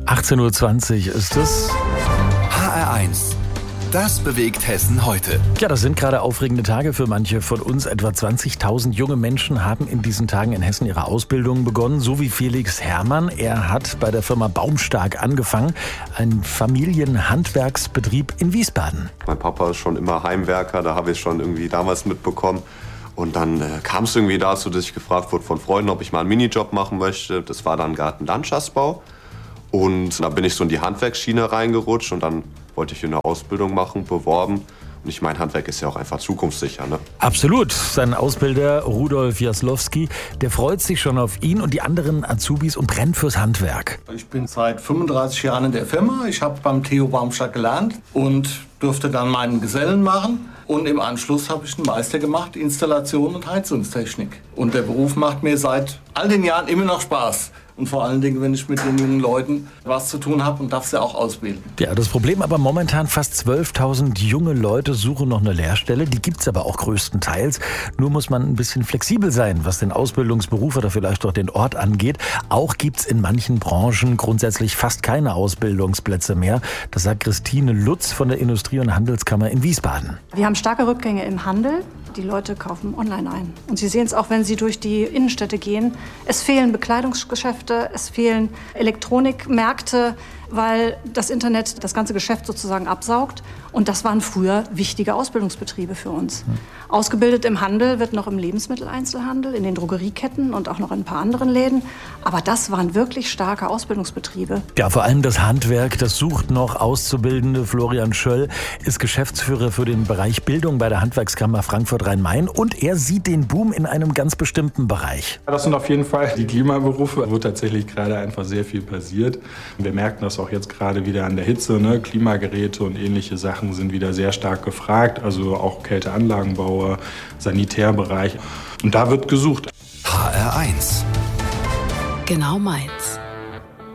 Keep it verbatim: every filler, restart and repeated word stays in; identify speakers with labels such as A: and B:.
A: achtzehn Uhr zwanzig ist es.
B: H R eins. Das bewegt Hessen heute.
A: Ja, das sind gerade aufregende Tage für manche von uns. Etwa zwanzigtausend junge Menschen haben in diesen Tagen in Hessen ihre Ausbildung begonnen. So wie Felix Herrmann. Er hat bei der Firma Baumstark angefangen. Ein Familienhandwerksbetrieb in Wiesbaden.
C: Mein Papa ist schon immer Heimwerker. Da habe ich schon irgendwie damals mitbekommen. Und dann äh, kam es irgendwie dazu, dass ich gefragt wurde von Freunden, ob ich mal einen Minijob machen möchte. Das war dann Gartenlandschaftsbau. Und da bin ich so in die Handwerksschiene reingerutscht und dann wollte ich eine Ausbildung machen, beworben. Und ich meine, Handwerk ist ja auch einfach zukunftssicher, ne?
A: Absolut. Sein Ausbilder Rudolf Jaslowski, der freut sich schon auf ihn und die anderen Azubis und brennt fürs Handwerk.
D: Ich bin seit fünfunddreißig Jahren in der Firma. Ich habe beim Theo Baumstark gelernt und durfte dann meinen Gesellen machen. Und im Anschluss habe ich einen Meister gemacht, Installation und Heizungstechnik. Und der Beruf macht mir seit all den Jahren immer noch Spaß. Und vor allen Dingen, wenn ich mit den jungen Leuten was zu tun habe und darf sie auch ausbilden.
A: Ja, das Problem aber momentan, fast zwölftausend junge Leute suchen noch eine Lehrstelle. Die gibt's aber auch größtenteils. Nur muss man ein bisschen flexibel sein, was den Ausbildungsberuf oder vielleicht auch den Ort angeht. Auch gibt's in manchen Branchen grundsätzlich fast keine Ausbildungsplätze mehr. Das sagt Christine Lutz von der Industrie- und Handelskammer in Wiesbaden.
E: Wir haben starke Rückgänge im Handel. Die Leute kaufen online ein. Und Sie sehen es auch, wenn Sie durch die Innenstädte gehen. Es fehlen Bekleidungsgeschäfte, es fehlen Elektronikmärkte, weil das Internet das ganze Geschäft sozusagen absaugt. Und das waren früher wichtige Ausbildungsbetriebe für uns. Hm. Ausgebildet im Handel wird noch im Lebensmitteleinzelhandel, in den Drogerieketten und auch noch in ein paar anderen Läden. Aber das waren wirklich starke Ausbildungsbetriebe.
A: Ja, vor allem das Handwerk, das sucht noch Auszubildende. Florian Schöll ist Geschäftsführer für den Bereich Bildung bei der Handwerkskammer Frankfurt-Rhein-Main. Und er sieht den Boom in einem ganz bestimmten Bereich.
F: Das sind auf jeden Fall die Klimaberufe, wo tatsächlich gerade einfach sehr viel passiert. Wir merken das auch jetzt gerade wieder an der Hitze, ne? Klimageräte und ähnliche Sachen sind wieder sehr stark gefragt, also auch Kälteanlagenbauer, Sanitärbereich. Und da wird gesucht.
B: H R eins.
G: Genau meins.